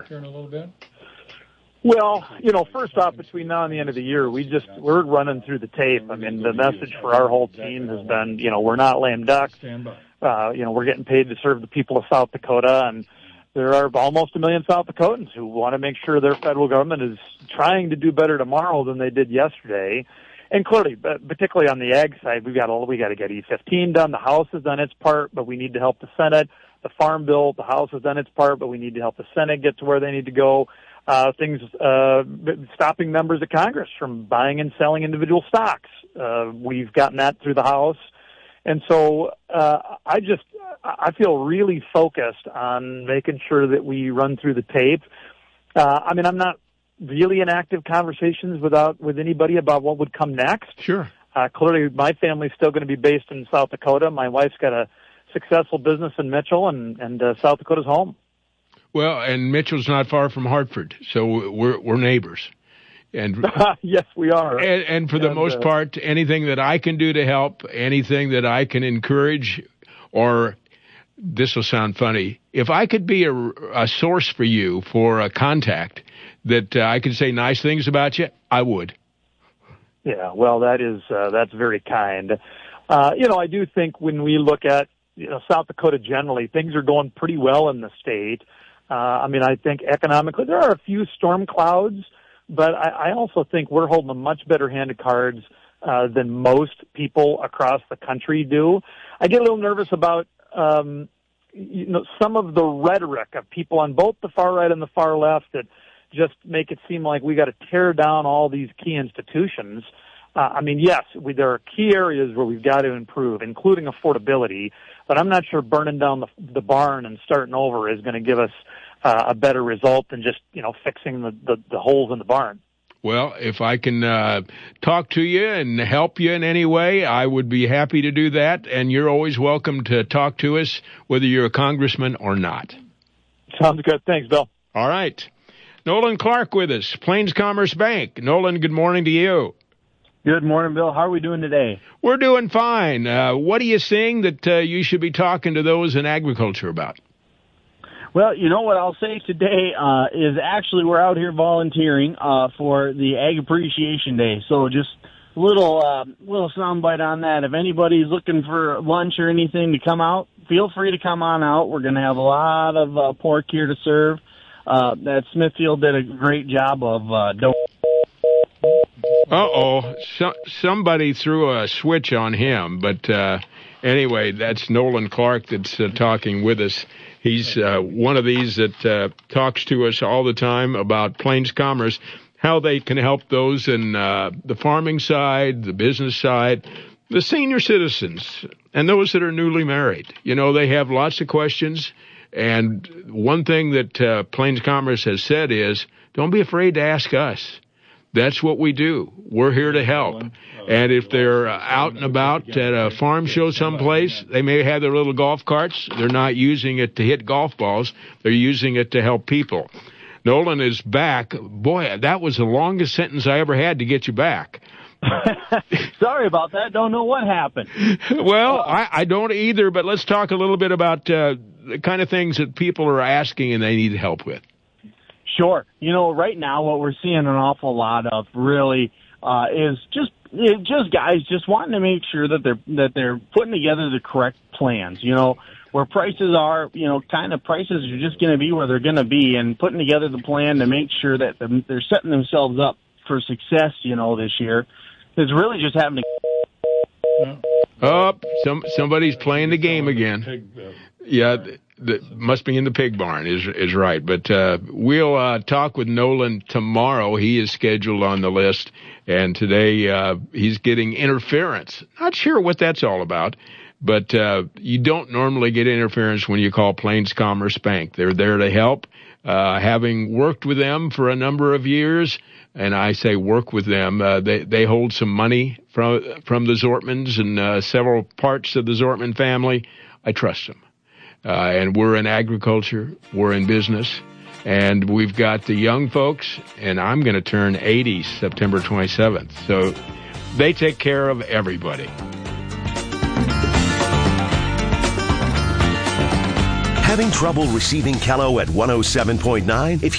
here in a little bit? Well, first off, between now and the end of the year, we're running through the tape. I mean, the message for our whole team has been, we're not lame ducks. Stand by. We're getting paid to serve the people of South Dakota, and there are almost 1 million South Dakotans who want to make sure their federal government is trying to do better tomorrow than they did yesterday. And clearly, particularly on the ag side, we got to get E15 done. The House has done its part, but we need to help the Senate. The Farm Bill, the House has done its part, but we need to help the Senate get to where they need to go. Stopping members of Congress from buying and selling individual stocks. We've gotten that through the House. And so, I feel really focused on making sure that we run through the tape. I'm not really in active conversations with anybody about what would come next. Sure. Clearly my family's still going to be based in South Dakota. My wife's got a successful business in Mitchell, and South Dakota's home. Well, and Mitchell's not far from Hartford, so we're neighbors. And yes, we are. And for the most part, anything that I can do to help, anything that I can encourage, or this will sound funny, if I could be a source for you for a contact that I could say nice things about you, I would. Yeah, well, that's very kind. I do think when we look at South Dakota generally, things are going pretty well in the state. I think economically there are a few storm clouds, but I also think we're holding a much better hand of cards than most people across the country do. I get a little nervous about some of the rhetoric of people on both the far right and the far left that just make it seem like we got to tear down all these key institutions. Yes, there are key areas where we've got to improve, including affordability, but I'm not sure burning down the barn and starting over is going to give us a better result than just, fixing the holes in the barn. Well, if I can talk to you and help you in any way, I would be happy to do that, and you're always welcome to talk to us, whether you're a congressman or not. Sounds good. Thanks, Bill. All right. Nolan Clark with us, Plains Commerce Bank. Nolan, good morning to you. Good morning, Bill. How are we doing today? We're doing fine. What are you seeing that you should be talking to those in agriculture about? Well, what I'll say today is actually we're out here volunteering for the Ag Appreciation Day. So just a little soundbite on that. If anybody's looking for lunch or anything to come out, feel free to come on out. We're going to have a lot of pork here to serve. That Smithfield did a great job of somebody threw a switch on him, but anyway, that's Nolan Clark that's talking with us. He's one of these that talks to us all the time about Plains Commerce, how they can help those in the farming side, the business side, the senior citizens, and those that are newly married. They have lots of questions, and one thing that Plains Commerce has said is, don't be afraid to ask us. That's what we do. We're here to help. And if they're out and about at a farm show someplace, they may have their little golf carts. They're not using it to hit golf balls. They're using it to help people. Nolan is back. Boy, that was the longest sentence I ever had to get you back. Sorry about that. Don't know what happened. Well, I don't either, but let's talk a little bit about the kind of things that people are asking and they need help with. Sure. Right now what we're seeing an awful lot of really is just guys just wanting to make sure that they're putting together the correct plans. Where prices are, kind of prices are just going to be where they're going to be, and putting together the plan to make sure that they're setting themselves up for success, this year. It's really just having to... somebody's playing the game again. Yeah, must be in the pig barn is right. But we'll talk with Nolan tomorrow. He is scheduled on the list, and today he's getting interference. Not sure what that's all about, but you don't normally get interference when you call Plains Commerce Bank. They're there to help. Having worked with them for a number of years, and I say work with them, they hold some money from the Zortmans and several parts of the Zortman family. I trust them. And we're in agriculture, we're in business, and we've got the young folks, and I'm going to turn 80 September 27th. So they take care of everybody. Having trouble receiving Kello at 107.9? If